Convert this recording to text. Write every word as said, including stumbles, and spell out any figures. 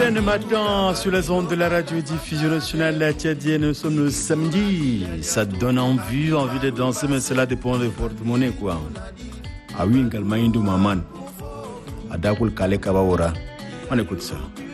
fin de matin sur les ondes de la radio-diffusion nationale tchadienne. Nous sommes le samedi. Ça donne envie, envie de danser, mais cela dépend de votre monnaie, quoi. Ah oui, Ngalmaïndou Maman. Adakul Kale Kabawora. On écoute ça.